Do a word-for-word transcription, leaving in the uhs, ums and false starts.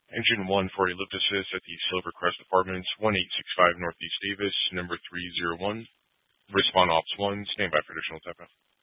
Engine one for a lift assist at the Silvercrest Apartments, one eight six five Northeast Davis, number three zero one. Respond Ops one, stand by for additional tap out.